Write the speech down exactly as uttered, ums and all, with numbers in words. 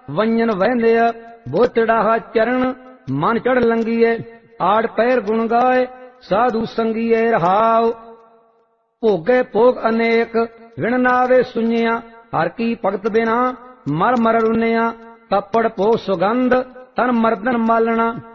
ਵੰਜਨ ਵਹਿੰਦੇ ਬੋ ਚੜਾਹਾ ਚਰਨ ਮਨ ਚੜ ਲੰਗੀਏ ਆੜ ਪੈਰ ਗੁਣ ਗਾਏ ਸਾਧੂ ਸੰਗੀਏ ਰਹਾਉ ਭੋਗੇ ਭੋਗ ਅਨੇਕ ਵਿਣ ਨਾਵੇ ਸੁਣਿਆ ਹਰ ਕੀ ਭਗਤ ਬਿਨਾ ਮਰ ਮਰ ਰੁਨਿਆ ਕੱਪੜ ਪੋ ਸੁਗੰਧ ਤਨ ਮਰਦਨ ਮਾਲਣਾ